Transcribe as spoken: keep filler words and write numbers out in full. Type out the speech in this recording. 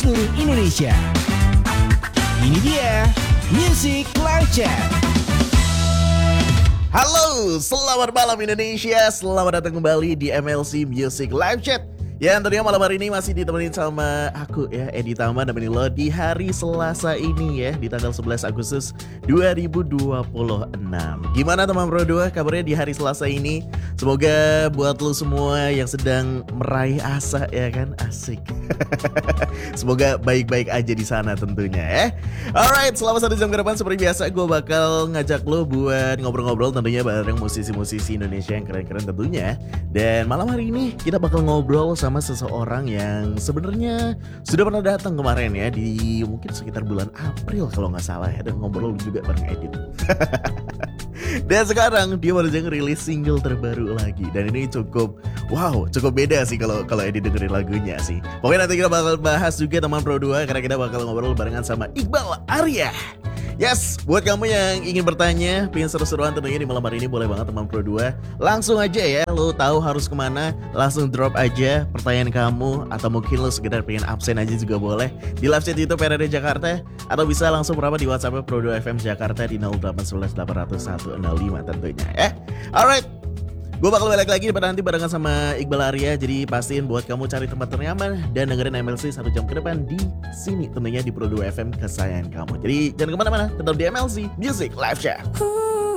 seluruh Indonesia. Ini dia Music Live Chat. Halo, selamat malam Indonesia. Selamat datang kembali di M L C Music Live Chat. Ya, tentunya malam hari ini masih ditemenin sama aku ya, Edi Tama, nemenin lo di hari Selasa ini ya, di tanggal sebelas Agustus dua ribu dua puluh enam. Gimana teman Pro dua kabarnya di hari Selasa ini? Semoga buat lo semua yang sedang meraih asa ya kan, asik. Semoga baik-baik aja di sana tentunya ya. Alright, selama satu jam ke depan seperti biasa gue bakal ngajak lo buat ngobrol-ngobrol tentunya bareng musisi-musisi Indonesia yang keren-keren tentunya. Dan malam hari ini kita bakal ngobrol sama sama seseorang yang sebenarnya sudah pernah datang kemarin ya, di mungkin sekitar bulan April kalau nggak salah ya, dan ngobrol juga bareng Edit. Dan sekarang dia baru aja ngerilis single terbaru lagi, dan ini cukup wow, cukup beda sih kalau kalau Edit dengerin lagunya sih. Pokoknya nanti kita bakal bahas juga teman Pro dua, karena kita bakal ngobrol barengan sama Iqbal Arya. Yes, buat kamu yang ingin bertanya, pengen seru-seruan tentunya di malam hari ini, boleh banget teman Pro dua. Langsung aja ya, lo tahu harus kemana, langsung drop aja pertanyaan kamu. Atau mungkin lo sekedar pengen absen aja juga boleh di live chat YouTube R R D Jakarta. Atau bisa langsung berapa di WhatsApp Pro dua F M Jakarta di nol delapan satu satu delapan nol satu nol lima tentunya ya. Alright, gue bakal balik lagi pada nanti barengan sama Iqbal Arya. Jadi pastiin buat kamu cari tempat ternyaman dan dengerin M L C satu jam ke depan di sini tentunya di Pro dua F M kesayangan kamu. Jadi jangan kemana-mana, tetap di M L C Music Live Chat.